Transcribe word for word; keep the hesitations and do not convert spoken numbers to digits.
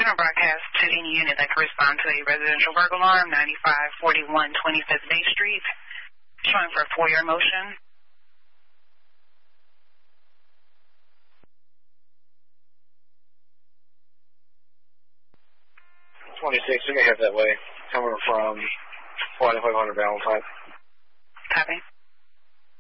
General broadcast to any unit that corresponds to a residential burglar alarm, ninety-five forty-one twenty-fifth Bay Street, showing for a four-year motion. twenty-six, we're going to head that way, coming from forty-five hundred Valentine. Copy.